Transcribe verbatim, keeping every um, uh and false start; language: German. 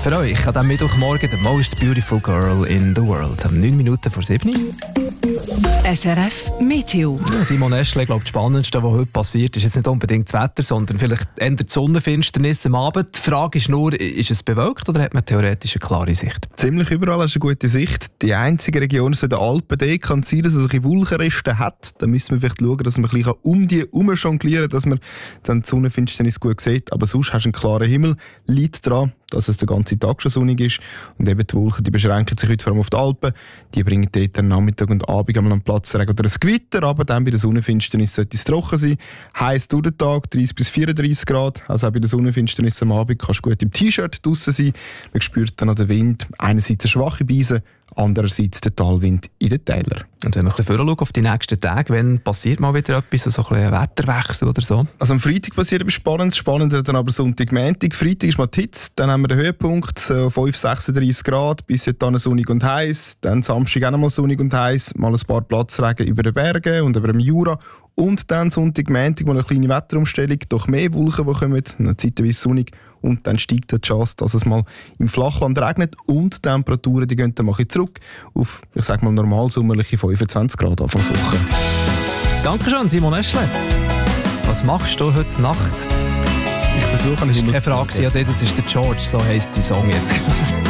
Für euch an diesem Mittwochmorgen «The most beautiful girl in the world». Um neun Minuten vor sieben. S R F Meteo. Ja, Simon Eschle, glaube das Spannendste, was heute passiert, ist jetzt nicht unbedingt das Wetter, sondern vielleicht eher die Sonnenfinsternis am Abend. Die Frage ist nur, ist es bewölkt oder hat man theoretisch eine klare Sicht? Ziemlich überall hast du eine gute Sicht. Die einzige Region so in den Alpen, die kann es sein, dass es ein Wolkenreste hat. Da müssen wir vielleicht schauen, dass man ein bisschen um die herum jonglieren kann, dass man dann die Sonnenfinsternis gut sieht. Aber sonst hast du einen klaren Himmel. Liegt daran, dass es den ganzen Tag schon sonnig ist. Und eben die Wolken, die beschränken sich heute vor allem auf die Alpen. Die bringen dort am Nachmittag und Abend einmal einen Platzregen oder ein Gewitter, aber dann bei der Sonnenfinsternis sollte es trocken sein. Heiß durch den Tag, dreißig bis vierunddreißig Grad. Also auch bei der Sonnenfinsternis am Abend kannst du gut im T-Shirt draussen sein. Man spürt dann an den Wind einerseits eine schwache Beise, andererseits den Talwind in den Tälern. Und wenn wir ein bisschen vorher schauen auf die nächsten Tage, wenn passiert mal wieder etwas, so ein bisschen ein Wetterwechsel oder so? Also am Freitag passiert etwas Spannendes, spannender dann aber Sonntag, Montag. Freitag ist mal die Hitze, dann haben wir den Höhepunkt, so fünf, sechsunddreißig Grad, bis dann sonnig und heiß. Dann Samstag auch noch mal sonnig und heiß, mal ein paar Platzregen über den Bergen und über dem Jura. Und dann Sonntag, Montag mal eine kleine Wetterumstellung, doch mehr Wolken, die kommen, dann zeitweise sonnig. Und dann steigt die Chance, dass es mal im Flachland regnet und die Temperaturen die gehen dann mal zurück auf, ich sage mal, normal sommerliche fünfundzwanzig Grad Anfangswoche. Dankeschön, Simon Eschle. Was machst du heute Nacht? Ich versuche, das ist keine Frage, ja, das ist der George, so heisst sein Song jetzt.